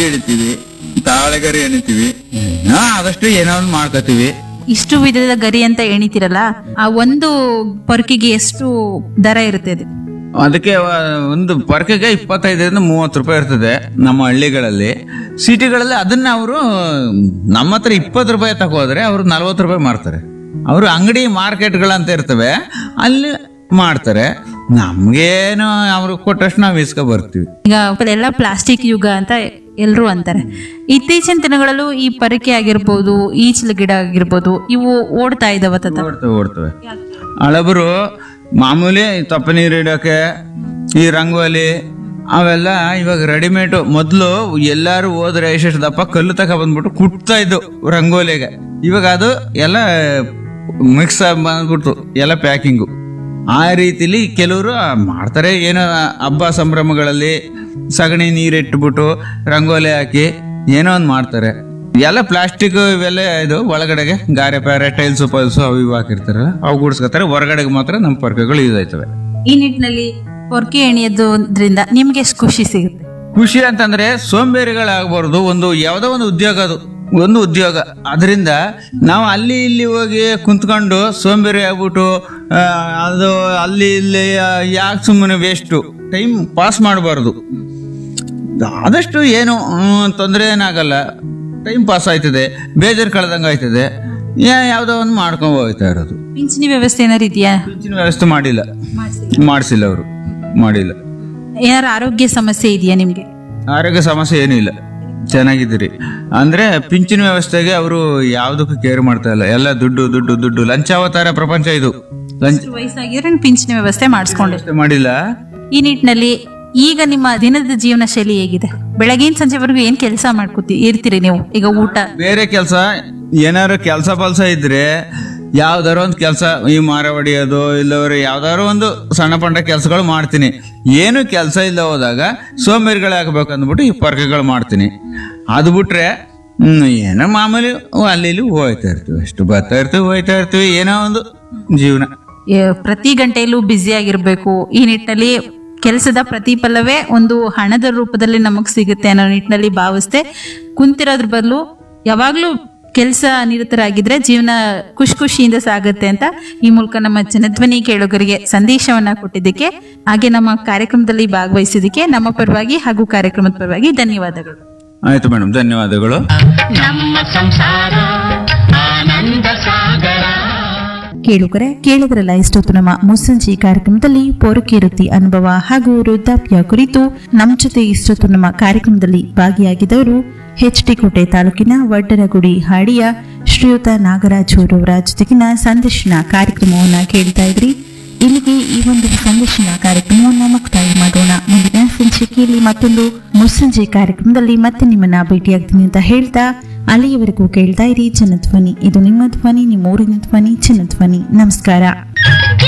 ಎಳಿತೀವಿ, ತಾಳೆಗರಿ ಎಣಿತೀವಿ, ಆದಷ್ಟು ಏನೋ ಒಂದು ಮಾಡ್ಕೋತೀವಿ. ಇಷ್ಟು ವಿಧದ ಗರಿ ಅಂತ ಎಣಿತಿರಲ್ಲ, ಆ ಒಂದು ಪೊರ್ಕಿಗೆ ಎಷ್ಟು ದರ ಇರುತ್ತೆ ಅದು? ಅದಕ್ಕೆ ಒಂದು ಪರ್ಕೆಗೆ 25-30 ರೂಪಾಯಿ ಇರ್ತದೆ ನಮ್ಮ ಹಳ್ಳಿಗಳಲ್ಲಿ. ಸಿಟಿಗಳಲ್ಲಿ ಅದನ್ನ ಅವರು ನಮ್ಮ ಹತ್ರ 20 ರೂಪಾಯಿ ತಗೋದ್ರೆ ಅವರು 40 ರೂಪಾಯಿ ಮಾರ್ತಾರೆ. ಅವರು ಅಂಗಡಿ ಮಾರ್ಕೆಟ್ಗಳಂತ ಇರ್ತವೆ, ಅಲ್ಲಿ ಮಾಡ್ತಾರೆ. ನಮ್ಗೇನು ಅವ್ರಿಗೆ ಕೊಟ್ಟಷ್ಟು ನಾವು ಇಸ್ಕೊ ಬರ್ತೀವಿ. ಈಗ ಎಲ್ಲ ಪ್ಲಾಸ್ಟಿಕ್ ಯುಗ ಅಂತ ಎಲ್ರು ಅಂತಾರೆ. ಇತ್ತೀಚಿನ ದಿನಗಳಲ್ಲೂ ಈ ಪರಕೆ ಆಗಿರ್ಬೋದು, ಈಚಲ ಗಿಡ ಆಗಿರ್ಬೋದು, ಇವು ಓಡ್ತಾ ಇದಾವ ತಾತ? ಓಡ್ತವೆ. ಹಳಬರು ಮಾಮೂಲಿ ತಪ್ಪ ನೀರು ಇಡೋಕೆ ಈ ರಂಗೋಲಿ ಅವೆಲ್ಲ ಇವಾಗ ರೆಡಿಮೇಡ್. ಮೊದಲು ಎಲ್ಲಾರು ಹೋದ್ರೆ ಎಷ್ಟೆಷ್ಟು ದಪ್ಪ ಕಲ್ಲು ತಕ ಬಂದ್ಬಿಟ್ಟು ಕುಟ್ತಾ ಇದ್ದು ರಂಗೋಲಿಗೆ. ಇವಾಗ ಅದು ಎಲ್ಲ ಮಿಕ್ಸ್ ಬಂದ್ಬಿಡ್ತು, ಎಲ್ಲ ಪ್ಯಾಕಿಂಗು. ಆ ರೀತಿಲಿ ಕೆಲವರು ಮಾಡ್ತಾರೆ. ಏನೋ ಹಬ್ಬ ಸಂಭ್ರಮಗಳಲ್ಲಿ ಸಗಣಿ ನೀರಿಟ್ಬಿಟ್ಟು ರಂಗೋಲಿ ಹಾಕಿ ಏನೋ ಒಂದು ಮಾಡ್ತಾರೆ. ಎಲ್ಲ ಪ್ಲಾಸ್ಟಿಕ್ ಇವೆಲ್ಲ ಇದು ಒಳಗಡೆಗೆ ಗಾರೆ ಪ್ಯಾರೆ ಟೈಲ್ಸು ಪೈಲ್ಸು ಅವು ಇವು ಹಾಕಿರ್ತಾರಲ್ಲ, ಅವು ಗುಡಿಸ್ಕೊತಾರೆ. ಹೊರಗಡೆಗೆ ಮಾತ್ರ ನಮ್ಮ ಪರ್ಕೆಗಳು ಯೂಸ್ ಆಯ್ತವೆ. ಈ ನಿಟ್ಟಿನಲ್ಲಿ ಪೊರ್ಕೆ ಎಣಿಯೋದ್ರಿಂದ ನಿಮ್ಗೆ ಎಷ್ಟು ಖುಷಿ ಸಿಗುತ್ತೆ? ಖುಷಿ ಅಂತಂದ್ರೆ ಸೋಂಬೇರಿಗಳಾಗಬಾರ್ದು. ಯಾವುದೋ ಒಂದು ಉದ್ಯೋಗ, ಅದು ಒಂದು ಉದ್ಯೋಗ. ಅದರಿಂದ ನಾವು ಅಲ್ಲಿ ಇಲ್ಲಿ ಹೋಗಿ ಕುಂತ್ಕೊಂಡು ಸೋಂಬೇರಿ ಆಗ್ಬಿಟ್ಟು ಅದು ಅಲ್ಲಿ ಇಲ್ಲಿ ಯಾಕೆ ಸುಮ್ಮನೆ ವೇಸ್ಟು ಟೈಮ್ ಪಾಸ್ ಮಾಡಬಾರ್ದು. ಆದಷ್ಟು ಏನು ತೊಂದರೆ ಏನಾಗಲ್ಲ, ಟೈಮ್ ಪಾಸ್ ಆಯ್ತದೆ, ಬೇಜಾರು ಕಳೆದಂಗೆ ಆಯ್ತದೆ. ಯಾವುದೋ ಒಂದು ಮಾಡ್ಕೊಂಡು ಹೋಗ್ತಾ ಇರೋದು. ಪಿಂಚಣಿ ವ್ಯವಸ್ಥೆ ಏನಾರು ಇದೆಯಾ? ಪಿಂಚಣಿ ವ್ಯವಸ್ಥೆ ಮಾಡಿಸಿಲ್ಲ ಅವರು, ಮಾಡಿಲ್ಲ. ಏನಾರು ಆರೋಗ್ಯ ಸಮಸ್ಯೆ ಇದೆಯಾ ನಿಮ್ಗೆ? ಆರೋಗ್ಯ ಸಮಸ್ಯೆ ಏನೂ ಇಲ್ಲ, ಚೆನ್ನಾಗಿದ್ದೀರಿ. ಅಂದ್ರೆ ಪಿಂಚಣಿ ವ್ಯವಸ್ಥೆಗೆ ಅವರು ಯಾವುದಕ್ಕೂ ಕೇರ್ ಮಾಡ್ತಾ ಇಲ್ಲ. ಎಲ್ಲ ದುಡ್ಡು ದುಡ್ಡು ದುಡ್ಡು, ಲಂಚಾವತಾರ ಪ್ರಪಂಚ ಇದು. ವಯಸ್ಸಾಗಿದ್ರೆ ಪಿಂಚಣಿ ವ್ಯವಸ್ಥೆ ಮಾಡಿಸ್ಕೊಂಡು ಮಾಡಿಲ್ಲ. ಈ ನಿಟ್ಟಿನಲ್ಲಿ ಈಗ ನಿಮ್ಮ ದಿನದ ಜೀವನ ಶೈಲಿ ಹೇಗಿದೆ? ಬೆಳಗಿನ ಸಂಜೆವರೆಗೂ ಏನ್ ಕೆಲಸ ಇರ್ತೀರಿ ನೀವು? ಈಗ ಊಟ ಬೇರೆ ಕೆಲಸ ಏನಾದ್ರು ಕೆಲಸ ಪಲ್ಸ ಇದ್ರೆ ಯಾವ್ದಾರು ಒಂದು ಕೆಲಸ, ಈ ಮಾರ ಹೊಡಿಯೋದು ಇಲ್ಲವ್ರೆ ಯಾವ್ದಾದ್ರು ಒಂದು ಸಣ್ಣ ಪಂಡ ಕೆಲಸಗಳು ಮಾಡ್ತೀನಿ. ಏನು ಕೆಲಸ ಇಲ್ಲ ಹೋದಾಗ ಸೋಂಬೇರಿಗಳು ಹಾಕ್ಬೇಕು ಅಂದ್ಬಿಟ್ಟು ಈ ಪರ್ಕೆಗಳು ಮಾಡ್ತೀನಿ. ಅದು ಬಿಟ್ರೆ ಏನೋ ಮಾಮೂಲಿ ಅಲ್ಲಿ ಇಲ್ಲಿ ಹೋಯ್ತಾ ಇರ್ತೀವಿ, ಅಷ್ಟು ಬರ್ತಾ ಇರ್ತೀವಿ, ಹೋಯ್ತಾ ಇರ್ತೀವಿ. ಏನೋ ಒಂದು ಜೀವನ. ಪ್ರತಿ ಗಂಟೆಯಲ್ಲೂ ಬ್ಯುಸಿ ಆಗಿರ್ಬೇಕು. ಈ ನಿಟ್ಟಿನಲ್ಲಿ ಕೆಲಸದ ಪ್ರತಿಫಲವೇ ಒಂದು ಹಣದ ರೂಪದಲ್ಲಿ ನಮಗ್ ಸಿಗುತ್ತೆ ಅನ್ನೋ ನಿಟ್ಟಿನಲ್ಲಿ ಭಾವಿಸ್ತೆ ಕುಂತಿರೋದ್ರ ಬದಲು ಯಾವಾಗ್ಲೂ ಕೆಲಸ ನಿರತರಾಗಿದ್ರೆ ಜೀವನ ಖುಷಿಯಿಂದ ಸಾಗುತ್ತೆ ಅಂತ ಈ ಮೂಲಕ ನಮ್ಮ ಜನಧ್ವನಿ ಕೇಳುಗರಿಗೆ ಸಂದೇಶವನ್ನ ಕೊಟ್ಟಿದ್ದಕ್ಕೆ, ಹಾಗೆ ನಮ್ಮ ಕಾರ್ಯಕ್ರಮದಲ್ಲಿ ಭಾಗವಹಿಸಿದ್ದಕ್ಕೆ ನಮ್ಮ ಪರವಾಗಿ ಹಾಗೂ ಕಾರ್ಯಕ್ರಮದ ಪರವಾಗಿ ಧನ್ಯವಾದಗಳು. ಆಯ್ತು ಮೇಡಮ್, ಧನ್ಯವಾದಗಳು. ನಮ್ಮ ಸಂಸಾರ ಆನಂದ ಸಾಗರ. ಕೇಳಿದ್ರಲ್ಲ ಇಷ್ಟೊತ್ತು ನಮ್ಮ ಮುಸ್ಸಂಜೆ ಕಾರ್ಯಕ್ರಮದಲ್ಲಿ ಪೊರಕೆ ವೃತ್ತಿ ಅನುಭವ ಹಾಗೂ ವೃದ್ಧಾಪ್ಯ ಕುರಿತು ನಮ್ಮ ಜೊತೆ ಇಷ್ಟೊತ್ತು ನಮ್ಮ ಕಾರ್ಯಕ್ರಮದಲ್ಲಿ ಭಾಗಿಯಾಗಿದ್ದವರು ಹೆಚ್ಡಿ ಕೋಟೆ ತಾಲೂಕಿನ ವಡ್ಡರಗುಡಿ ಹಾಡಿಯ ಶ್ರೀಯುತ ನಾಗರಾಜ್ ಅವರ ಜೊತೆಗಿನ ಸಂದರ್ಶನ ಕಾರ್ಯಕ್ರಮವನ್ನ ಕೇಳ್ತಾ ಇದ್ರಿ. ಇಲ್ಲಿಗೆ ಈ ಒಂದು ಸಂದರ್ಶನ ಕಾರ್ಯಕ್ರಮವನ್ನು ಮುಕ್ತಾಯ ಮಾಡೋಣ. ಮುಂದಿನ ಸಂಚಿಕೆಯಲ್ಲಿ ಮತ್ತೊಂದು ಮುಸ್ಸಂಜೆ ಕಾರ್ಯಕ್ರಮದಲ್ಲಿ ಮತ್ತೆ ನಿಮ್ಮನ್ನ ಭೇಟಿಯಾಗ್ತೀನಿ ಅಂತ ಹೇಳ್ತಾ ಅಲ್ಲಿಯವರೆಗೂ ಕೇಳ್ತಾ ಇರಿ ಜನಧ್ವನಿ. ಇದು ನಿಮ್ಮ ಧ್ವನಿ, ನಿಮ್ಮ ಊರಿನ ಧ್ವನಿ, ಜನಧ್ವನಿ. ನಮಸ್ಕಾರ.